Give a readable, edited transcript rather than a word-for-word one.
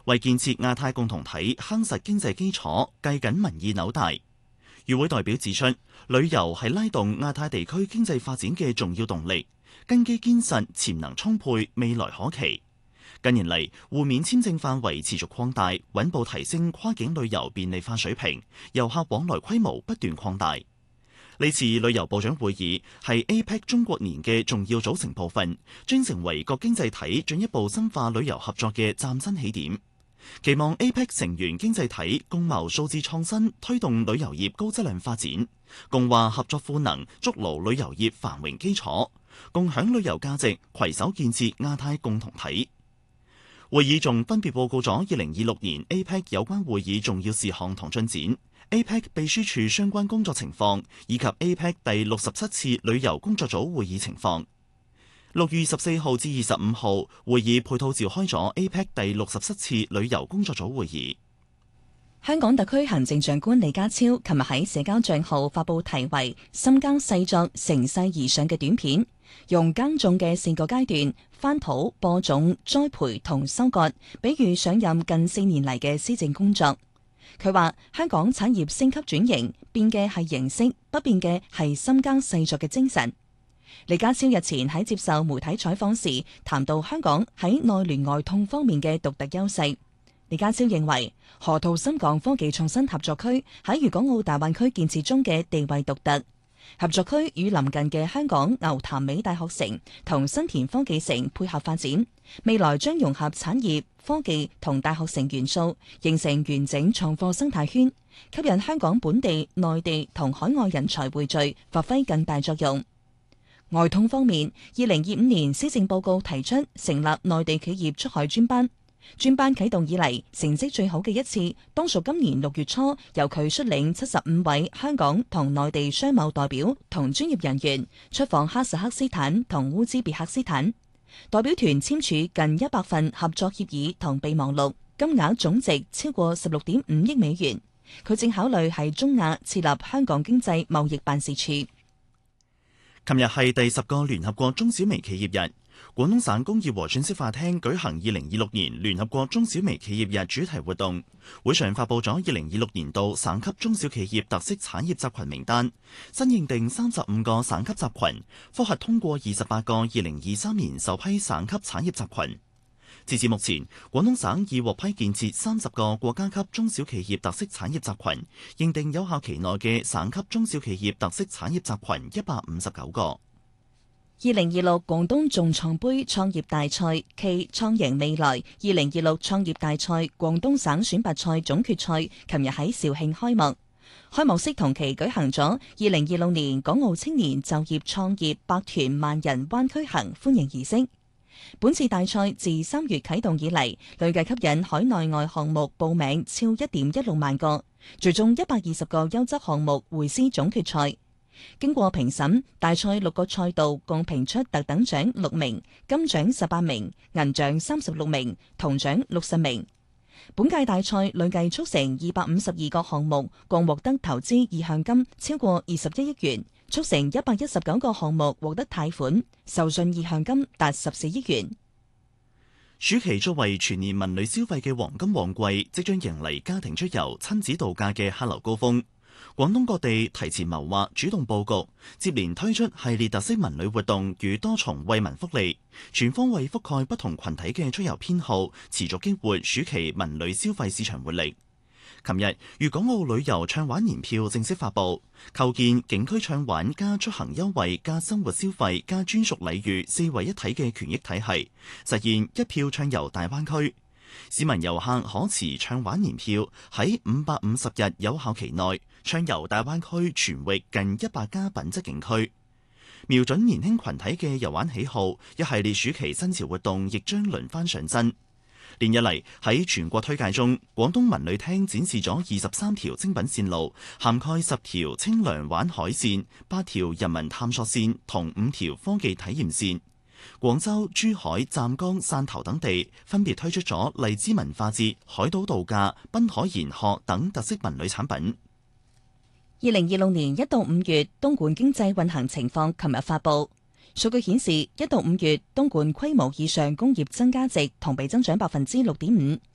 為建設亞太共同體夯實經濟基礎，計緊民意紐帶。與會代表指出，旅遊係拉動亞太地區經濟發展嘅重要動力，根基堅實，潛能充沛，未來可期。近年嚟，互免簽證範圍持續擴大，穩步提升跨境旅遊便利化水平，遊客往來規模不斷擴大。呢次旅遊部長會議係 APEC 中國年嘅重要組成部分，將成為各經濟體進一步深化旅遊合作嘅嶄新起點。期望 APEC 成員經濟體共謀數字創新，推動旅遊業高質量發展，共話合作賦能，築牢旅遊業繁榮基礎，共享旅遊價值，攜手建設亞太共同體。會議仲分別報告咗2026年 APEC 有關會議重要事項同進展、APEC 秘書處相關工作情況，以及 APEC 第67次旅遊工作組會議情況。6月14號至25號，會議配套召開咗 APEC 第67次旅遊工作組會議。 香港特區行政長官李家超琴日喺社交賬號發布題為《深耕細作，乘勢而上》嘅短片，用耕種嘅4個階段翻土、播種、栽培同收割，比喻上任近4年嚟嘅施政工作。佢話香港產業升級轉型，變嘅係形式，不變嘅係深耕細作嘅精神。李家超日前喺接受媒體採訪時，談到香港喺內聯外通方面嘅獨特優勢。李家超認為，河套深港科技創新合作區喺粵港澳大灣區建設中嘅地位獨特。合作區與鄰近嘅香港牛潭尾大學城同新田科技城配合發展，未來將融合產業、科技同大學城元素，形成完整創科生態圈，吸引香港本地、內地同海外人才匯聚，發揮更大作用。外通方面，2025年施政報告提出成立內地企業出海專班，專班啟動以嚟成績最好嘅一次，當屬今年6月初由佢率領75位香港同內地商貿代表同專業人員出訪哈薩克斯坦同烏茲別克斯坦，代表團簽署近100份合作協議同備忘錄，金額總值超過16.5億美元。佢正考慮喺中亞設立香港經濟貿易辦事處。 琴日係第10個聯合國中小微企業日，廣東省工業和信息化廳舉行2026年聯合國中小微企業日主題活動，會上發佈咗2026年度省級中小企業特色產業集群名單，新認定35個省級集群，複核通過28個2023年首批省級產業集群。截至目前，廣東省已獲批建設30個國家級中小企業特色產業集群，認定有效期內嘅省級中小企業特色產業集群159個。 2026廣東眾創杯創業大賽暨創贏未來2026創業大賽廣東省選拔賽總決賽，琴日喺肇慶開幕。開幕式同期舉行咗2026年港澳青年就業創業百團萬人灣區行歡迎儀式。本次大賽自3月啟動以嚟，累計吸引海內外項目報名超1.16萬個，最終120個優質項目會師總決賽。經過評審，大賽6個賽道共評出特等獎6名、金獎18名、銀獎36名、銅獎60名。本屆大賽累計促成252個項目，共獲得投資意向金超過21億元，促成119個項目獲得貸款，授信意向金達14億元。 暑期作為全年文旅消費嘅黃金旺季，即將迎嚟家庭出遊、親子度假嘅客流高峰。廣東各地提前謀劃，主動佈局，接連推出系列特色文旅活動與多重惠民福利，全方位覆蓋不同群體嘅出遊偏好，持續激活暑期文旅消費市場活力。琴日，粵港澳旅遊暢玩年票正式發布，構建景區暢玩加出行優惠加生活消費加專屬禮遇4位一體嘅權益體系，實現一票暢遊大灣區。市民遊客可持暢玩年票喺550日有效期內暢遊大灣區全域近100家品質景區，瞄準年輕群體嘅遊玩喜好，一系列暑期新潮活動亦將輪番上陣。連日嚟喺全國推介中，廣東文旅廳展示咗23條精品線路，涵蓋10條清涼玩海線、8條人文探索線同5條科技體驗線。廣州、珠海、湛江、汕頭等地分別推出咗荔枝文化節、海島度假、濱海研學等特色文旅產品。 2026年1到5月東莞經濟運行情況琴日發布，數據顯示1到5月東莞規模以上工業增加值同比增長6.5%，